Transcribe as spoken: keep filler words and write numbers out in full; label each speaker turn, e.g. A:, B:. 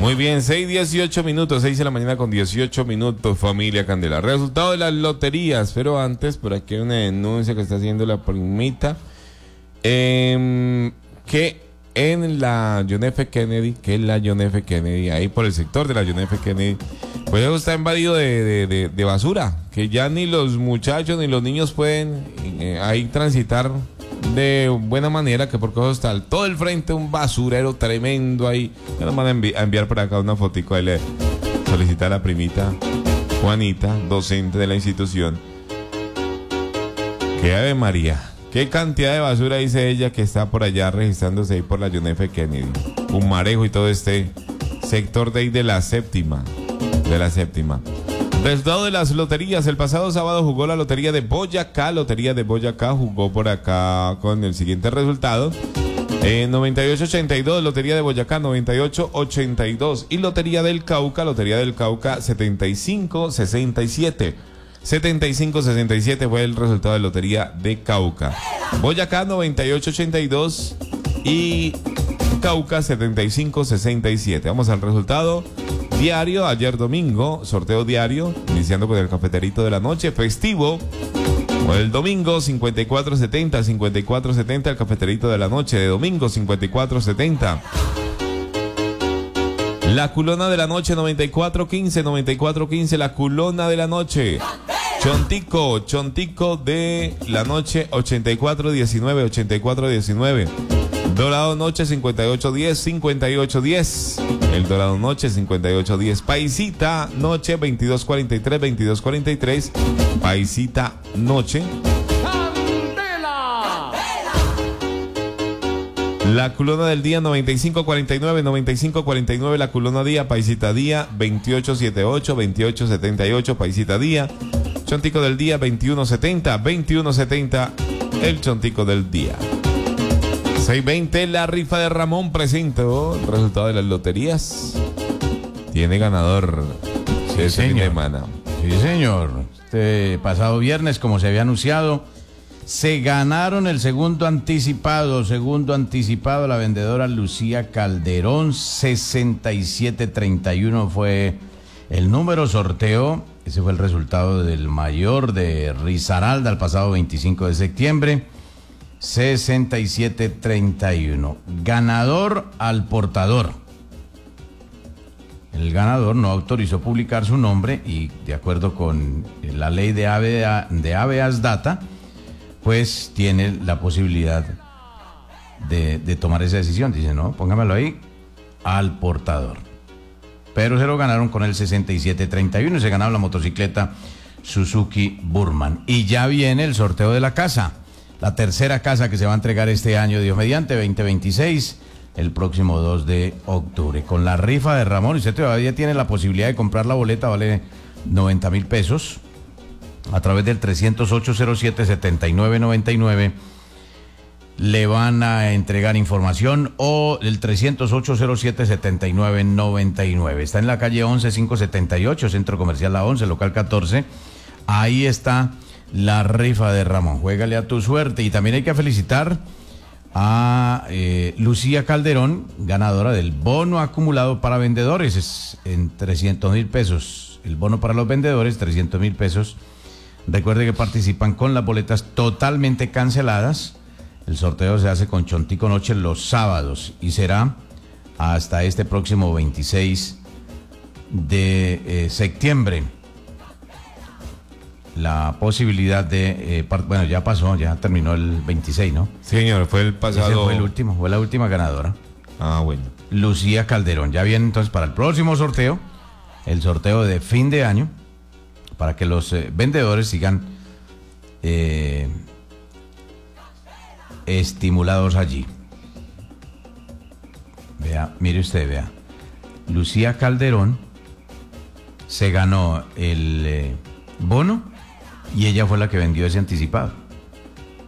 A: Muy bien, seis dieciocho minutos, seis de la mañana con dieciocho minutos, familia Candela. Resultado de las loterías, pero antes, por aquí hay una denuncia que está haciendo la primita, eh, que en la John F. Kennedy, que es la John F. Kennedy, ahí por el sector de la John F. Kennedy, pues está invadido de, de, de, de basura, que ya ni los muchachos ni los niños pueden eh, ahí transitar de buena manera, que porque está todo el frente un basurero tremendo ahí. Ya nos van a, envi a enviar por acá una fotico, ahí le solicita a la primita Juanita, docente de la institución, que Ave María, qué cantidad de basura, dice ella, que está por allá registrándose ahí por la John F. Kennedy, un marejo y todo este sector de ahí de la séptima, de la séptima. Resultado de las loterías. El pasado sábado jugó la lotería de Boyacá. Lotería de Boyacá jugó por acá con el siguiente resultado. Eh, noventa y ocho ochenta y dos, Lotería de Boyacá noventa y ocho ochenta y dos. Y Lotería del Cauca, Lotería del Cauca setenta y cinco sesenta y siete. setenta y cinco sesenta y siete fue el resultado de Lotería de Cauca. Boyacá noventa y ocho ochenta y dos y Cauca setenta y cinco sesenta y siete. Vamos al resultado diario. Ayer domingo, sorteo diario, iniciando con el cafeterito de la noche, festivo. O el domingo cincuenta y cuatro setenta, cincuenta y cuatro setenta, el cafeterito de la noche de domingo cincuenta y cuatro setenta. La culona de la noche noventa y cuatro quince, noventa y cuatro quince, la culona de la noche. Chontico, Chontico de la noche ochenta y cuatro diecinueve, ochenta y cuatro diecinueve. Dorado Noche cincuenta y ocho diez, cincuenta y ocho diez. El Dorado Noche cincuenta y ocho diez. Paisita Noche veintidós cuarenta y tres, veintidós cuarenta y tres. Paisita Noche. ¡Candela! La culona del día noventa y cinco cuarenta y nueve, noventa y cinco cuarenta y nueve. La culona día, Paisita día veintiocho setenta y ocho, veintiocho setenta y ocho. Paisita día. Chontico del día veintiuno setenta, veintiuno setenta. El Chontico del día. seis veinte, la rifa de Ramón presentó el resultado de las loterías. Tiene ganador.
B: Sí,
A: este
B: señor.
A: fin de semana.
B: Sí, señor. Este pasado viernes, como se había anunciado, se ganaron el segundo anticipado. Segundo anticipado, la vendedora Lucía Calderón, sesenta y siete treinta y uno fue el número sorteo. Ese fue el resultado del mayor de Risaralda el pasado veinticinco de septiembre. sesenta y siete treinta y uno. Ganador al portador. El ganador no autorizó publicar su nombre y, de acuerdo con la ley de, ave, de habeas data, pues tiene la posibilidad de, de tomar esa decisión. Dice, no, póngamelo ahí, al portador. Pero se lo ganaron con el sesenta y siete treinta y uno y se ganaron la motocicleta Suzuki Burman. Y ya viene el sorteo de la casa. La tercera casa que se va a entregar este año, Dios mediante, veinte veintiséis, el próximo dos de octubre. Con la rifa de Ramón, usted todavía tiene la posibilidad de comprar la boleta, vale noventa mil pesos, a través del trescientos ocho cero siete setenta y nueve noventa y nueve. Le van a entregar información, o el trescientos ocho cero siete setenta y nueve noventa y nueve. Está en la calle once quinientos setenta y ocho, Centro Comercial La once, local catorce. Ahí está la rifa de Ramón. Juégale a tu suerte. Y también hay que felicitar a eh, Lucía Calderón, ganadora del bono acumulado para vendedores. Es en trescientos mil pesos. El bono para los vendedores, trescientos mil pesos. Recuerde que participan con las boletas totalmente canceladas. El sorteo se hace con Chontico Noche los sábados y será hasta este próximo veintiséis de eh, septiembre. La posibilidad de... Eh, part, bueno, ya pasó, ya terminó el veintiséis, ¿no?
A: Sí, señor, fue el pasado...
B: Ese fue el último, fue la última ganadora.
A: Ah, bueno.
B: Lucía Calderón. Ya viene entonces para el próximo sorteo, el sorteo de fin de año, para que los eh, vendedores sigan eh, estimulados allí. Vea, mire usted, vea. Lucía Calderón se ganó el eh, bono y ella fue la que vendió ese anticipado.